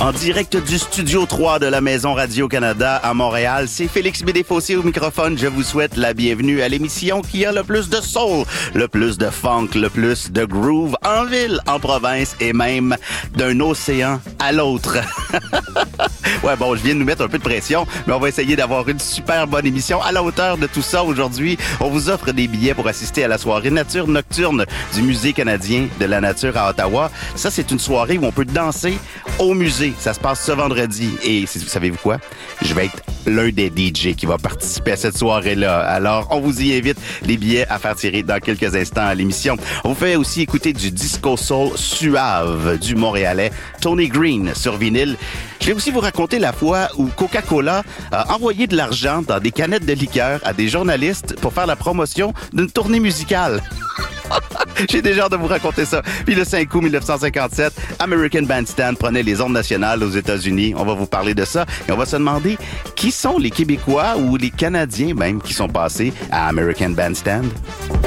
En direct du Studio 3 de la Maison Radio-Canada à Montréal, c'est Félix Bédéfossé au microphone. Je vous souhaite la bienvenue à l'émission qui a le plus de soul, le plus de funk, le plus de groove en ville, en province et même d'un océan à l'autre. Ouais, bon, je viens de nous mettre un peu de pression, mais on va essayer d'avoir une super bonne émission à la hauteur de tout ça aujourd'hui. On vous offre des billets pour assister à la soirée Nature Nocturne du Musée canadien de la nature à Ottawa. Ça, c'est une soirée où on peut danser au musée. Ça se passe ce vendredi. Et savez-vous quoi? Je vais être l'un des DJ qui va participer à cette soirée-là. Alors, on vous y invite. Les billets à faire tirer dans quelques instants à l'émission. On vous fait aussi écouter du disco soul suave du Montréalais Tony Green sur vinyle. Je vais aussi vous raconter la fois où Coca-Cola a envoyé de l'argent dans des canettes de liqueur à des journalistes pour faire la promotion d'une tournée musicale. J'ai déjà hâte de vous raconter ça. Puis le 5 août 1957, American Bandstand prenait les ondes nationales aux États-Unis. On va vous parler de ça et on va se demander qui sont les Québécois ou les Canadiens même qui sont passés à American Bandstand.